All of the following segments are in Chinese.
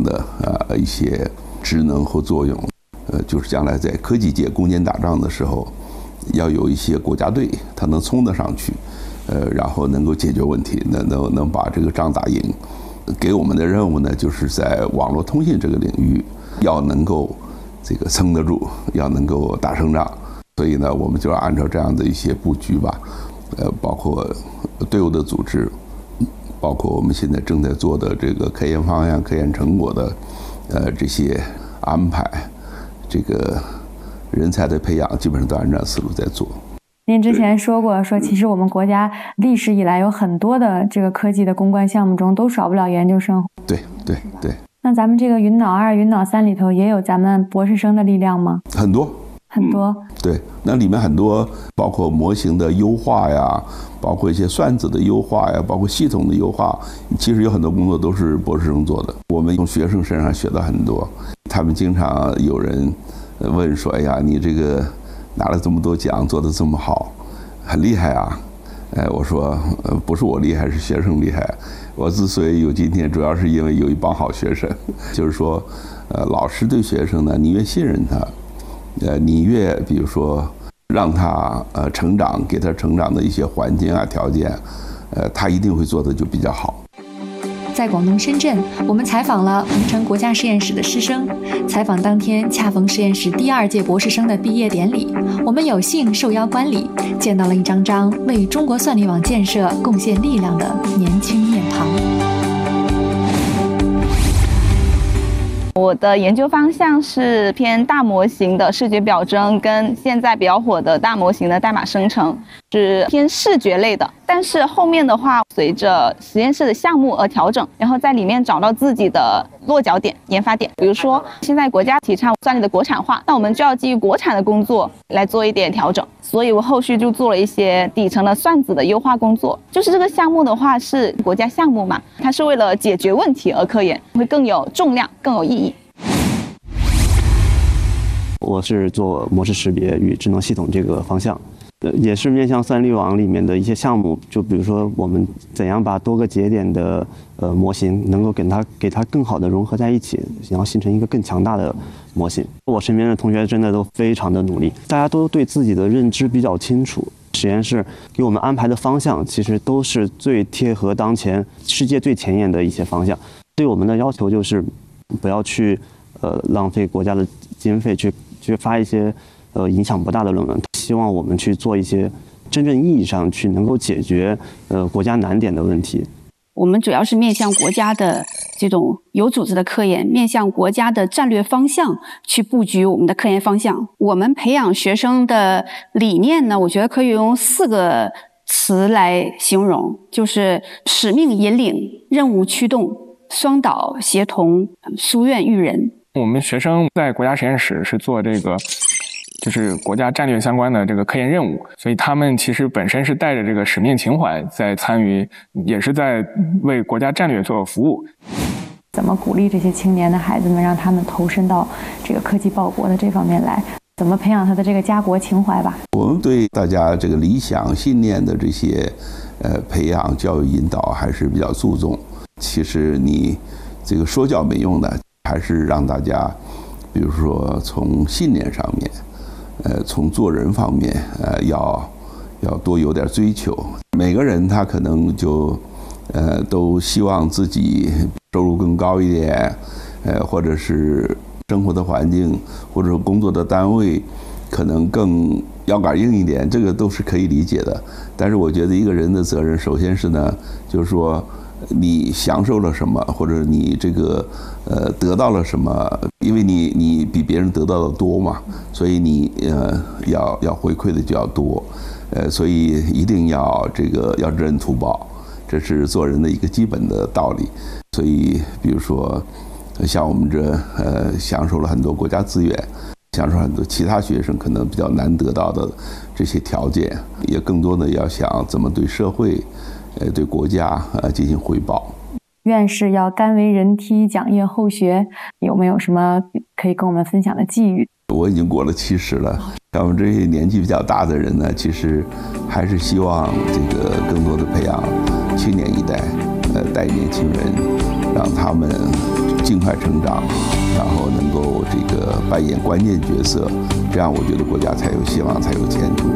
的一些职能和作用。就是将来在科技界攻坚打仗的时候，要有一些国家队，它能冲得上去，然后能够解决问题，能把这个仗打赢。给我们的任务呢，就是在网络通信这个领域，要能够这个撑得住，要能够打胜仗。所以呢，我们就要按照这样的一些布局吧，包括队伍的组织，包括我们现在正在做的这个科研方向、科研成果的这些安排，这个人才的培养，基本上都按照思路在做。 您之前说过，其实我们国家历史以来有很多的这个科技的攻关项目中，都少不了研究生。 对。 那咱们这个云脑2、云脑3里头也有咱们博士生的力量吗？ 很多。对，那里面很多包括模型的优化呀，包括一些算子的优化呀，包括系统的优化，其实有很多工作都是博士生做的。我们从学生身上学到很多。他们经常有人问说：“哎呀，你这个拿了这么多奖，做得这么好，很厉害啊！”我说：“不是我厉害，是学生厉害。我之所以有今天，主要是因为有一帮好学生。就是说，老师对学生呢，你越信任他。”你越比如说让他成长，给他成长的一些环境啊条件，他一定会做的就比较好。 在广东深圳，我们采访了红城国家实验室的师生。采访当天恰逢实验室第2届博士生的毕业典礼，我们有幸受邀观礼，见到了一张张为中国算力网建设贡献力量的年轻面庞。 我的研究方向是偏大模型的视觉表征，跟现在比较火的大模型的代码生成，是偏视觉类的。但是后面的话，随着实验室的项目而调整，然后在里面找到自己的落脚点、研发点。比如说，现在国家提倡算力的国产化，那我们就要基于国产的工作来做一点调整。所以我后续就做了一些底层的算子的优化工作。就是这个项目的话是国家项目嘛，它是为了解决问题而科研，会更有重量、更有意义。 我是做模式识别与智能系统这个方向，也是面向算力网里面的一些项目，就比如说我们怎样把多个节点的模型能够给它更好的融合在一起，然后形成一个更强大的模型。我身边的同学真的都非常的努力，大家都对自己的认知比较清楚，实验室给我们安排的方向其实都是最贴合当前世界最前沿的一些方向。对我们的要求就是不要去浪费国家的经费去发一些影响不大的论文，希望我们去做一些真正意义上去能够解决国家难点的问题。 我们主要是面向国家的这种有组织的科研，面向国家的战略方向去布局我们的科研方向。我们培养学生的理念呢，我觉得可以用4个词来形容，就是使命引领、任务驱动、双导协同、夙愿育人。 我们学生在国家实验室是做这个就是国家战略相关的这个科研任务，所以他们其实本身是带着这个使命情怀在参与，也是在为国家战略做服务。 怎么鼓励这些青年的孩子们，让他们投身到这个科技报国的这方面来？怎么培养他的这个家国情怀吧？ 我们对大家这个理想信念的这些培养、教育引导还是比较注重。其实你这个说教没用的，还是让大家，比如说从信念上面，从做人方面，要多有点追求。每个人他可能就，都希望自己收入更高一点，或者是生活的环境或者工作的单位可能更腰杆硬一点，这个都是可以理解的。但是我觉得一个人的责任，首先是呢，就是说你享受了什么，或者你这个得到了什么，因为你比别人得到的多嘛，所以你要回馈的就要多，所以一定要要知恩图报，这是做人的一个基本的道理。所以比如说像我们这享受了很多国家资源，享受很多其他学生可能比较难得到的这些条件，也更多的要想怎么对社会对国家进行回报。 院士要甘为人梯，讲业后学，有没有什么可以跟我们分享的寄语？ 我已经过了70了，像我们这些年纪比较大的人呢，其实还是希望更多的培养青年一代，带年轻人，让他们尽快成长，然后能够这个扮演关键角色，这样我觉得国家才有希望，才有前途。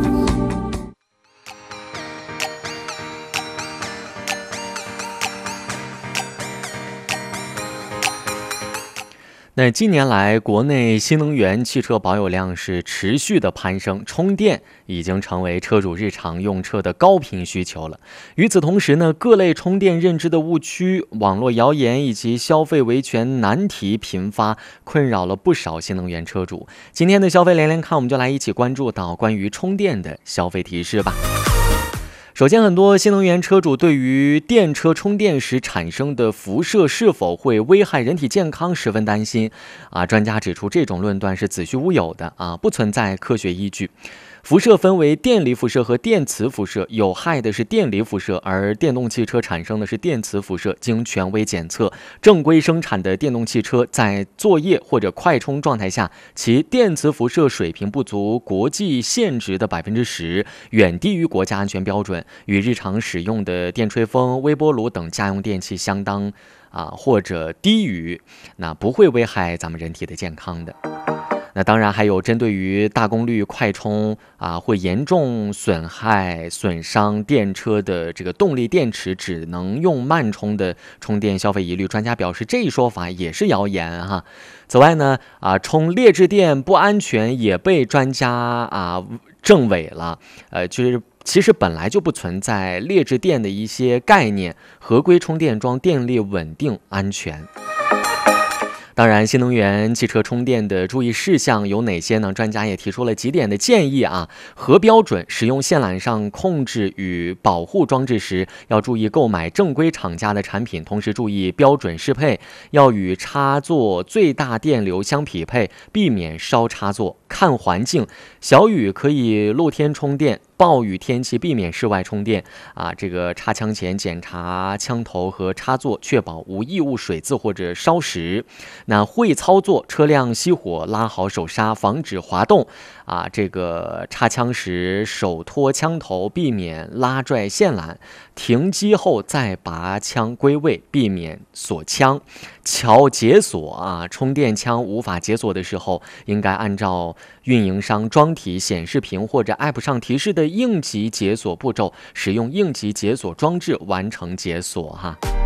那近年来，国内新能源汽车保有量是持续的攀升，充电已经成为车主日常用车的高频需求了。与此同时呢，各类充电认知的误区、网络谣言以及消费维权难题频发，困扰了不少新能源车主。今天的消费连连看，我们就来一起关注到关于充电的消费提示吧。首先，很多新能源车主对于电车充电时产生的辐射是否会危害人体健康十分担心。专家指出，这种论断是子虚乌有的，不存在科学依据。辐射分为电离辐射和电磁辐射，有害的是电离辐射，而电动汽车产生的是电磁辐射。经权威检测，正规生产的电动汽车在作业或者快充状态下，其电磁辐射水平不足国际限值的10%，远低于国家安全标准，与日常使用的电吹风、微波炉等家用电器相当或者低于，那不会危害咱们人体的健康的。那当然还有针对于大功率快充会严重损伤电车的这个动力电池，只能用慢充的充电消费疑虑，专家表示这一说法也是谣言哈。此外呢充劣质电不安全也被专家证伪了，其实本来就不存在劣质电的一些概念，合规充电桩电力稳定安全。当然，新能源汽车充电的注意事项有哪些呢？专家也提出了几点的建议合标准使用线缆上控制与保护装置时，要注意购买正规厂家的产品，同时注意标准适配，要与插座最大电流相匹配，避免烧插座。看环境，小雨可以露天充电，暴雨天气避免室外充电这个插枪前检查枪头和插座，确保无异物、水渍或者烧蚀。那会操作车辆熄火，拉好手刹，防止滑动这个插枪时手托枪头，避免拉拽线缆。停机后再拔枪归位，避免锁枪。桥解锁充电枪无法解锁的时候，应该按照运营商装体显示屏或者 App 上提示的应急解锁步骤，使用应急解锁装置完成解锁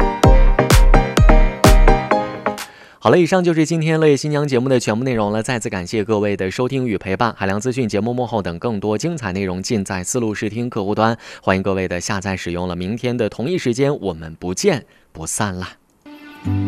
好了，以上就是今天乐业新疆节目的全部内容了。再次感谢各位的收听与陪伴。海量资讯、节目幕后等更多精彩内容尽在思路视听客户端，欢迎各位的下载使用了。明天的同一时间，我们不见不散啦。